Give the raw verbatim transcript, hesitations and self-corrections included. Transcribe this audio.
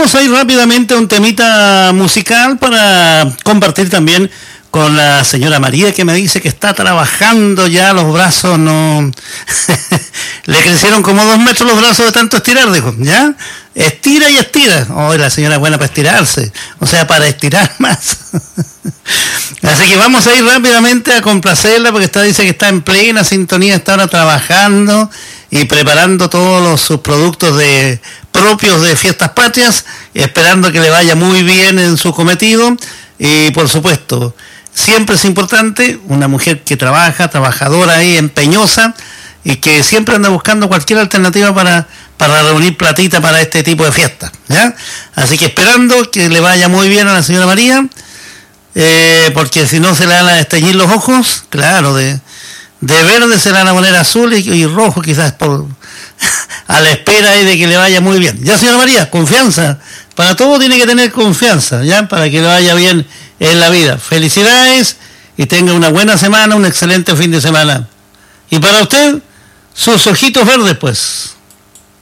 vamos a ir rápidamente a un temita musical para compartir también con la señora María, que me dice que está trabajando ya, los brazos no... Le crecieron como dos metros los brazos de tanto estirar, dijo, ¿ya? Estira y estira. Oh, la señora es buena para estirarse, o sea, para estirar más. Así que vamos a ir rápidamente a complacerla, porque está, dice que está en plena sintonía, está ahora trabajando y preparando todos los, sus productos de, propios de Fiestas Patrias, esperando que le vaya muy bien en su cometido. Y por supuesto, siempre es importante una mujer que trabaja, trabajadora y empeñosa, y que siempre anda buscando cualquier alternativa para, para reunir platita para este tipo de fiestas, ¿ya? Así que esperando que le vaya muy bien a la señora María, eh, porque si no se le van a desteñir los ojos, claro, de, de verde se le van a poner azul y, y rojo, quizás por a la espera ahí de que le vaya muy bien. Ya, señora María, confianza. Para todo tiene que tener confianza, ¿ya? Para que le vaya bien en la vida. Felicidades y tenga una buena semana, un excelente fin de semana. Y para usted, sus ojitos verdes, pues.